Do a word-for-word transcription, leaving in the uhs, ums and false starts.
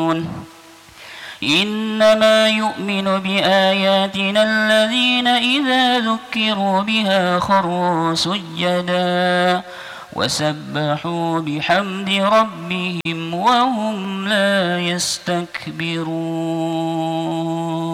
إنما يؤمن بآياتنا الذين إذا ذكروا بها خروا سجدا وسبحوا بحمد ربهم وهم لا يستكبرون.